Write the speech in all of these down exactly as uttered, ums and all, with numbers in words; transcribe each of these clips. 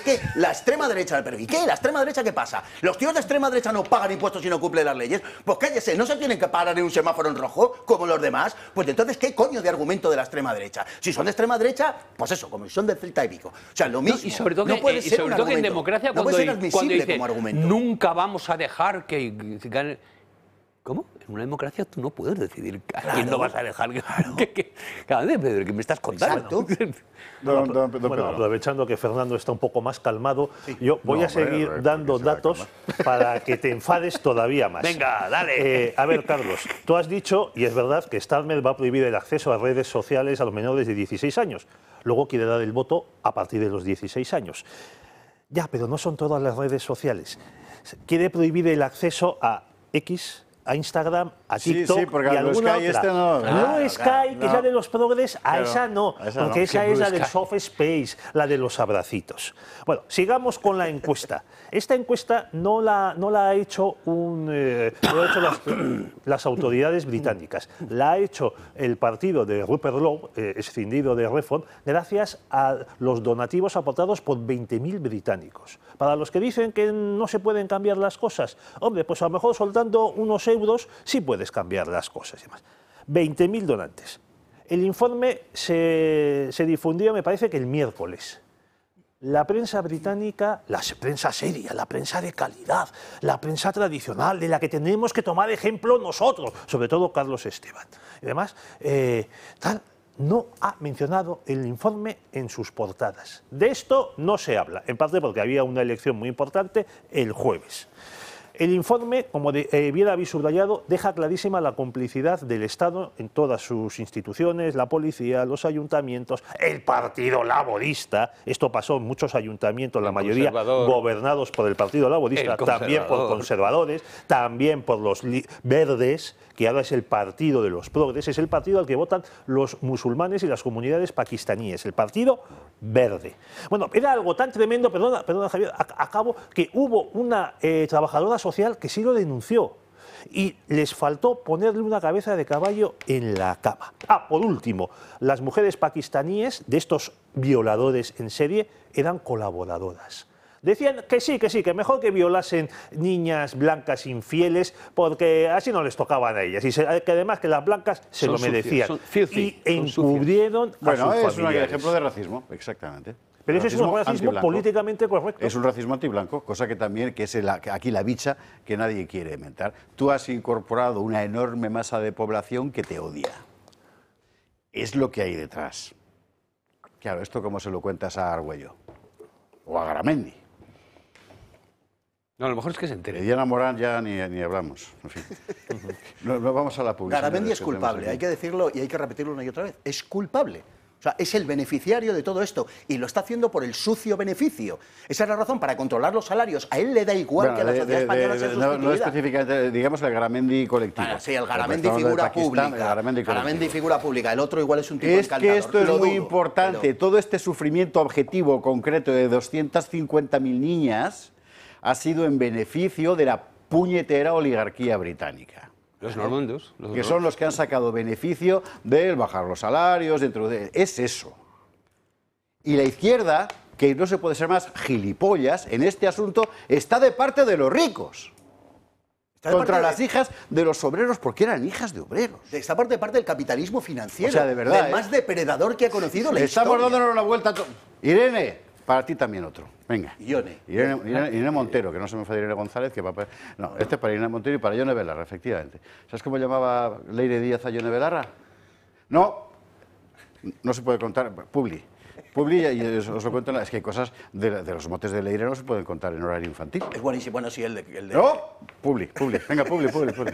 que la extrema derecha... ¿Pero y qué? ¿La extrema derecha qué pasa? ¿Los tíos de extrema derecha no pagan impuestos y no cumplen las leyes? Pues cállese, ¿no se tienen que parar en un semáforo en rojo como los demás? Pues entonces, ¿qué coño de argumento de la extrema derecha? Si son de extrema derecha, pues eso, como si son del Celta y Pico. O sea, lo mismo. No, y sobre todo, no que, puede y ser sobre un todo que en argumento. democracia, no cuando, puede ser cuando admisible dice, como argumento. nunca vamos a dejar que, que gane... ¿Cómo? En una democracia tú no puedes decidir a quién Claro. no vas a dejar que... que, que, que, que me estás contando. Don, don, don bueno, aprovechando que Fernando está un poco más calmado, sí. yo voy no, a seguir hombre, dando datos para que te enfades todavía más. Venga, dale. Eh, a ver, Carlos, tú has dicho, y es verdad, que Starmer va a prohibir el acceso a redes sociales a los menores de dieciséis años. Luego quiere dar el voto a partir de los dieciséis años. Ya, pero no son todas las redes sociales. Quiere prohibir el acceso a X, a Instagram, a TikTok sí, sí, porque y a alguna Sky otra. Este no, no, no Sky, claro, que es la de los progres, a claro, esa no, a esa porque no. esa es la del soft space, la de los abracitos. Bueno, sigamos con la encuesta. Esta encuesta no la, no la ha hecho, un, eh, no ha hecho las, las autoridades británicas, la ha hecho el partido de Rupert Lowe, eh, escindido de Reform, gracias a los donativos aportados por veinte mil británicos. Para los que dicen que no se pueden cambiar las cosas, hombre, pues a lo mejor soltando unos euros sí puedes cambiar las cosas y demás. veinte mil donantes. El informe se, se difundió, me parece que el miércoles. La prensa británica, la prensa seria, la prensa de calidad, la prensa tradicional, de la que tenemos que tomar ejemplo nosotros, sobre todo Carlos Esteban. Y además, eh, tal, no ha mencionado el informe en sus portadas. De esto no se habla, en parte porque había una elección muy importante el jueves. El informe, como de, eh, bien habéis subrayado, deja clarísima la complicidad del Estado en todas sus instituciones, la policía, los ayuntamientos, el Partido Laborista. Esto pasó en muchos ayuntamientos, la mayoría gobernados por el Partido Laborista, también por conservadores, también por los verdes, que ahora es el partido de los progres, es el partido al que votan los musulmanes y las comunidades pakistaníes, el Partido Verde. Bueno, era algo tan tremendo, perdona, perdona Javier, acabo, que hubo una eh, trabajadora social que sí lo denunció y les faltó ponerle una cabeza de caballo en la cama. Ah, por último, las mujeres pakistaníes de estos violadores en serie eran colaboradoras. Decían que sí, que sí, que mejor que violasen niñas blancas infieles porque así no les tocaban a ellas y se, que además que las blancas se son lo merecían. Sucias, son filthy, y encubrieron a bueno, sus es familiares. un ejemplo de racismo, exactamente. Pero eso es un racismo políticamente correcto. Es un racismo antiblanco, cosa que también que es el, aquí la bicha que nadie quiere inventar. Tú has incorporado una enorme masa de población que te odia. Es lo que hay detrás. Claro, ¿esto cómo se lo cuentas a Argüello? O a Garamendi. No, a lo mejor es que se entere. De Diana Morán ya ni, ni hablamos. En fin. no, no vamos a la publicidad. Garamendi es culpable, hay que decirlo y hay que repetirlo una y otra vez. Es culpable. O sea, es el beneficiario de todo esto y lo está haciendo por el sucio beneficio. Esa es la razón, para controlar los salarios. A él le da igual bueno, que a la de, sociedad de, española de, sea de, sustituida. No, no específicamente, digamos el Garamendi colectivo. Ah, sí, el Garamendi figura Pakistán, pública. El Garamendi, Garamendi figura pública. El otro igual es un tipo Es encantador. que esto es lo muy dudo, importante. pero... Todo este sufrimiento objetivo concreto de doscientas cincuenta mil niñas ha sido en beneficio de la puñetera oligarquía británica. Los normandos. Los que son los que han sacado beneficio del bajar los salarios, dentro de... Es eso. Y la izquierda, que no se puede ser más gilipollas en este asunto, está de parte de los ricos. Está contra las de... hijas de los obreros, porque eran hijas de obreros. Está parte de parte del capitalismo financiero. O sea, de verdad. El más ¿eh? depredador que ha conocido la Estamos historia. dándonos una vuelta. Irene, para ti también otro. Venga. Ione. Irene, Irene, Irene Montero, que no se me fue Irene González, que va a... No, este es para Irene Montero y para Ione Belarra, efectivamente. ¿Sabes cómo llamaba Leire Díaz a Ione Belarra? No, no se puede contar. Publi. Publi, y os lo cuento, es que hay cosas de, de los motes de Leire no se pueden contar en horario infantil. Es buenísimo, bueno, sí, el de... El de... No, Publi, Publi, venga, Publi, Publi, Publi.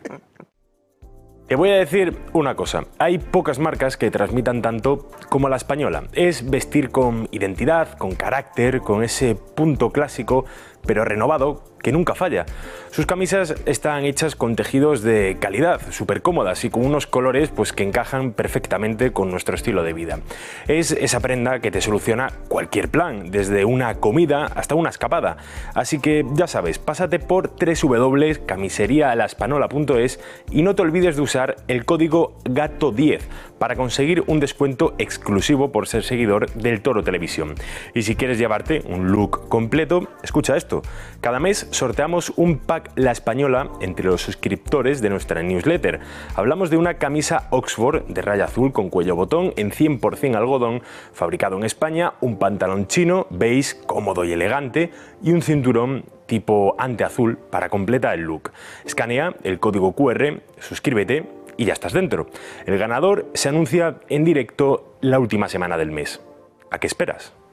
Te voy a decir una cosa, hay pocas marcas que transmitan tanto como la española. Es vestir con identidad, con carácter, con ese punto clásico pero renovado, que nunca falla. Sus camisas están hechas con tejidos de calidad, súper cómodas y con unos colores pues, que encajan perfectamente con nuestro estilo de vida. Es esa prenda que te soluciona cualquier plan, desde una comida hasta una escapada. Así que ya sabes, pásate por doble u doble u doble u punto camiseria la espanola punto es y no te olvides de usar el código gato diez para conseguir un descuento exclusivo por ser seguidor del Toro Televisión. Y si quieres llevarte un look completo, escucha esto. Cada mes sorteamos un pack La Española entre los suscriptores de nuestra newsletter. Hablamos de una camisa Oxford de raya azul con cuello botón en cien por cien algodón, fabricado en España, un pantalón chino, beige, cómodo y elegante y un cinturón tipo ante azul para completar el look. Escanea el código cu erre, suscríbete y ya estás dentro. El ganador se anuncia en directo la última semana del mes. ¿A qué esperas?